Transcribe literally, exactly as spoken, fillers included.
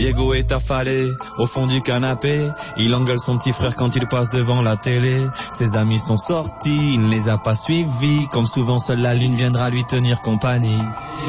Lego est affalé au fond du canapé. Il engueule son petit frère quand il passe devant la télé. Ses amis sont sortis, il ne les a pas suivis. Comme souvent seule la lune viendra lui tenir compagnie.